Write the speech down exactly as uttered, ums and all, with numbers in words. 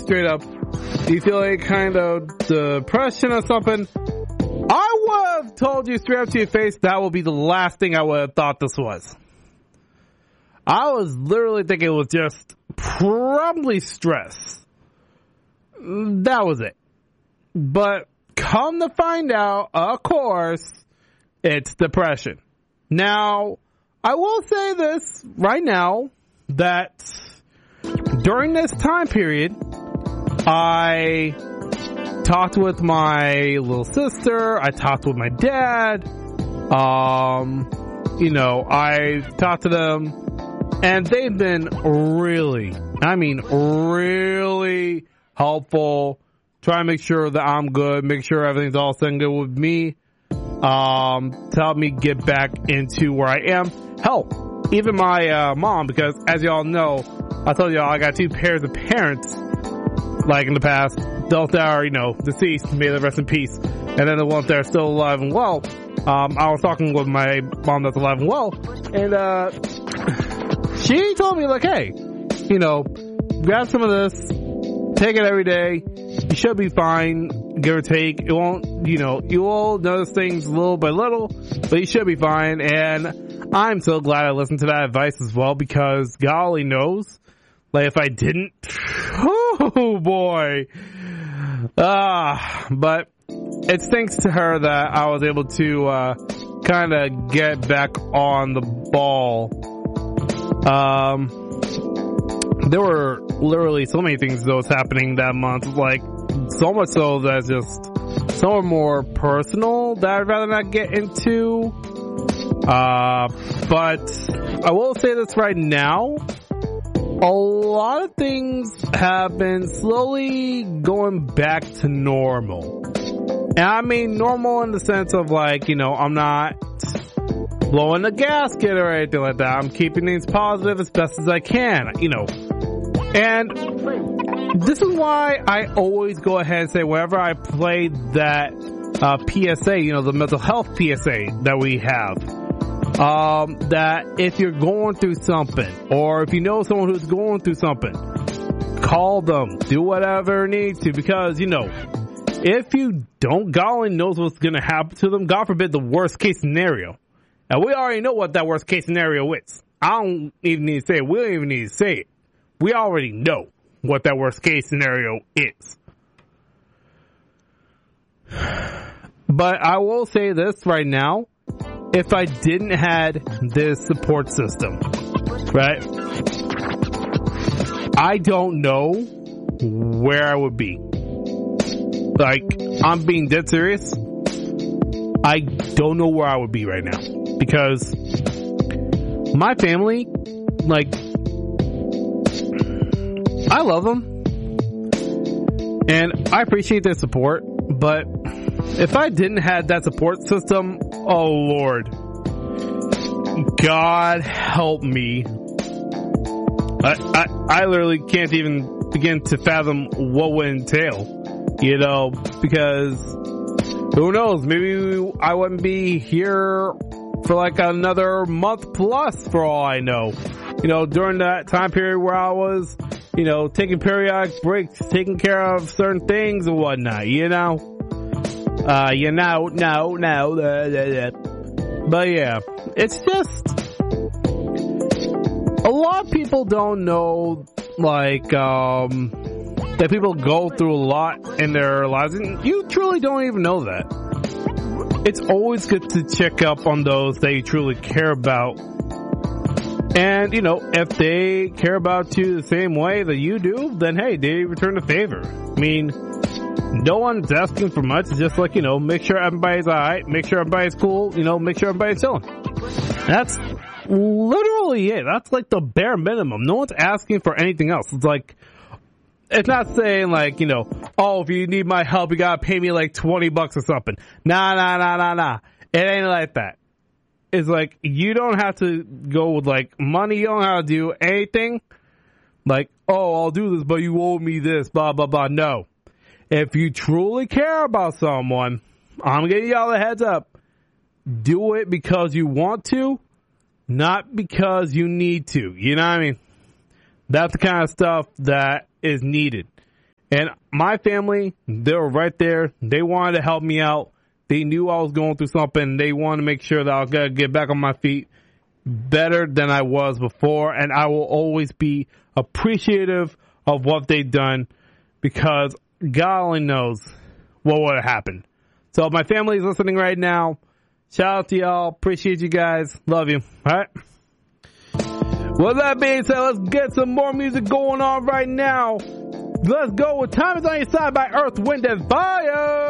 straight up, you feel like kind of depression or something, I would have told you straight up to your face that would be the last thing I would have thought this was. I was literally thinking it was just probably stress. That was it. But come to find out, of course, it's depression. Now, I will say this right now, that during this time period, I talked with my little sister, I talked with my dad, um, you know, I talked to them, and they've been really, I mean, really helpful, trying to make sure that I'm good, make sure everything's all set and good with me, um, to help me get back into where I am. Hell, even my uh, mom, because as y'all know, I told y'all I got two pairs of parents, like in the past, those that are, you know, deceased, may they rest in peace, and then the ones that are still alive and well. Um, I was talking with my mom that's alive and well, and uh, she told me, like, hey, you know, grab some of this, take it every day, you should be fine, give or take. It won't, you know, you will notice things little by little, but you should be fine. And I'm so glad I listened to that advice as well, because golly knows, like, if I didn't, oh boy. Ah, but it's thanks to her that I was able to uh, kind of get back on the ball. Um, there were literally so many things that was happening that month, like so much so that's just so more personal that I'd rather not get into. Uh, but I will say this right now. A lot of things have been slowly going back to normal. And I mean normal in the sense of, like, you know, I'm not blowing the gasket or anything like that. I'm keeping things positive as best as I can, you know. And this is why I always go ahead and say whenever I play that uh, P S A, you know, the mental health P S A that we have, Um, that if you're going through something, or if you know someone who's going through something, call them, do whatever it needs to, because, you know, if you don't, God only knows what's going to happen to them. God forbid the worst case scenario. And we already know what that worst case scenario is. I don't even need to say it. We don't even need to say it. We already know what that worst case scenario is. But I will say this right now. If I didn't had this support system, right, I don't know where I would be. Like, I'm being dead serious. I don't know where I would be right now. Because my family, like, I love them. And I appreciate their support. But if I didn't have that support system, oh Lord, God help me. I, I, I literally can't even begin to fathom what would entail, you know, because who knows, maybe I wouldn't be here for like another month plus for all I know. You know, during that time period where I was, you know, taking periodic breaks, taking care of certain things and whatnot, you know. Uh, you know, no, no, uh, uh, uh. But yeah, it's just, a lot of people don't know, like, um, that people go through a lot in their lives, and you truly don't even know that. It's always good to check up on those that you truly care about. And, you know, if they care about you the same way that you do, then hey, they return the favor. I mean, no one's asking for much. It's just like, you know, make sure everybody's alright, make sure everybody's cool, you know, make sure everybody's chilling. That's literally it. That's like the bare minimum. No one's asking for anything else. It's like, it's not saying like, you know, oh, if you need my help, you gotta pay me like twenty bucks or something. Nah, nah, nah, nah, nah. It ain't like that. It's like, you don't have to go with like money. You don't have to do anything. Like, oh, I'll do this, but you owe me this, blah, blah, blah. No. If you truly care about someone, I'm giving y'all a heads up. Do it because you want to, not because you need to. You know what I mean? That's the kind of stuff that is needed. And my family, they were right there. They wanted to help me out. They knew I was going through something. They wanted to make sure that I was going to get back on my feet better than I was before. And I will always be appreciative of what they've done because God only knows what would have happened. So my family's listening right now. Shout out to y'all. Appreciate you guys. Love you. All right. With that being said, let's get some more music going on right now. Let's go with Time Is On Your Side by Earth, Wind, and Fire.